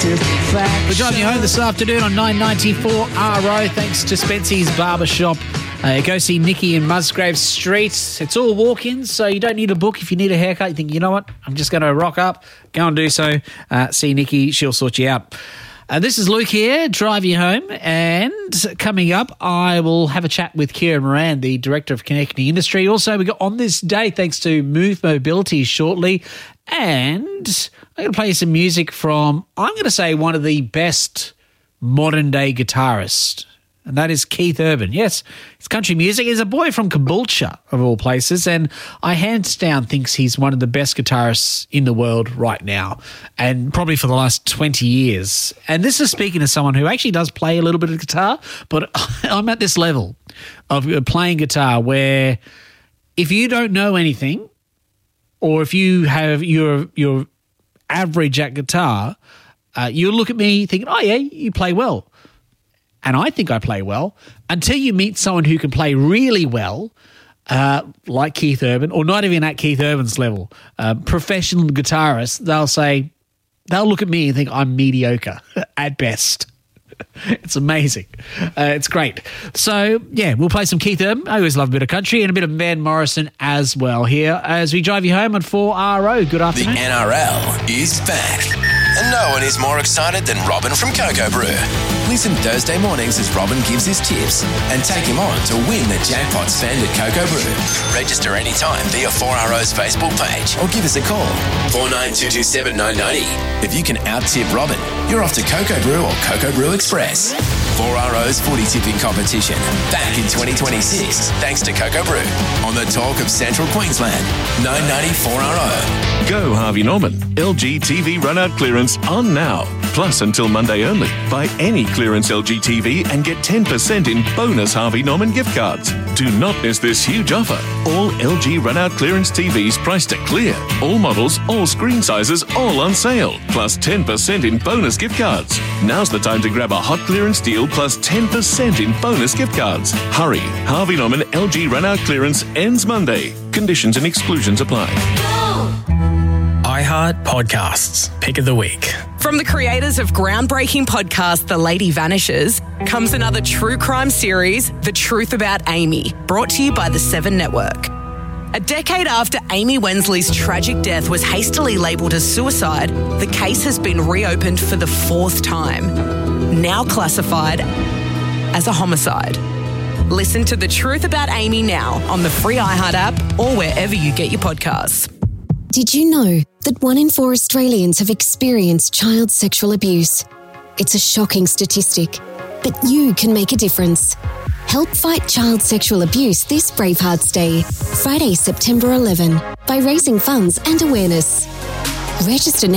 We're driving you home this afternoon on 994 RO. Thanks to Spency's Barbershop. Go see Nikki in Musgrave Street. It's all walk-ins, so you don't need a book. If you need a haircut, you think, you know what, I'm just going to rock up. Go and do so. See Nikki. She'll sort you out. This is Luke here, drive you home. And coming up, I will have a chat with Kira Moran, the Director of Connecting Industry. Also, we got On This Day, thanks to Move Mobility shortly. And I'm going to play some music from, I'm going to say, one of the best modern-day guitarists, and that is Keith Urban. Yes, it's country music. He's a boy from Caboolture, of all places, and I hands down thinks he's one of the best guitarists in the world right now, and probably for the last 20 years. And this is speaking to someone who actually does play a little bit of guitar, but I'm at this level of playing guitar where if you don't know anything, or if you have your average at guitar, you look at me thinking, oh yeah, you play well. And I think I play well until you meet someone who can play really well, like Keith Urban, or not even at Keith Urban's level. Professional guitarists, they'll look at me and think I'm mediocre at best. It's amazing. It's great. So, yeah, we'll play some Keith Urban. I always love a bit of country and a bit of Van Morrison as well here as we drive you home on 4RO. Good afternoon. The NRL is back. And no one is more excited than Robin from Cocoa Brew. Listen Thursday mornings as Robin gives his tips and take him on to win the jackpot spend at Cocoa Brew. Register anytime via 4RO's Facebook page or give us a call, 49227990. If you can out-tip Robin, you're off to Cocoa Brew or Cocoa Brew Express. 4RO's footy tipping competition back in 2026 thanks to Cocoa Brew on the talk of Central Queensland, 994RO. Go Harvey Norman. LG TV run-out clearance on now. Plus until Monday only. Buy any clearance LG TV and get 10% in bonus Harvey Norman gift cards. Do not miss this huge offer. All LG run-out clearance TVs priced at clear. All models, all screen sizes, all on sale. Plus 10% in bonus gift cards. Now's the time to grab a hot clearance deal plus 10% in bonus gift cards. Hurry. Harvey Norman LG run-out clearance ends Monday. Conditions and exclusions apply. iHeart Podcasts, Pick of the Week. From the creators of groundbreaking podcast The Lady Vanishes comes another true crime series, The Truth About Amy, brought to you by the Seven Network. A decade after Amy Wensley's tragic death was hastily labelled as suicide, the case has been reopened for the fourth time, now classified as a homicide. Listen to The Truth About Amy now on the free iHeart app or wherever you get your podcasts. Did you know that 1 in 4 Australians have experienced child sexual abuse? It's a shocking statistic, but you can make a difference. Help fight child sexual abuse this Bravehearts Day, Friday, September 11, by raising funds and awareness. Register now